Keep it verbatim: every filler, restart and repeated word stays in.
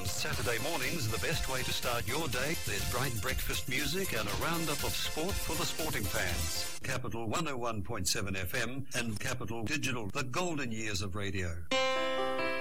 Saturday mornings, the best way to start your day. There's bright breakfast music and a roundup of sport for the sporting fans. Capital one oh one point seven F M and Capital Digital, the golden years of radio.